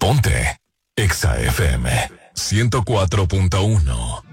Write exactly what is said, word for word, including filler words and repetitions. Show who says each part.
Speaker 1: Ponte Exa F M ciento cuatro punto uno.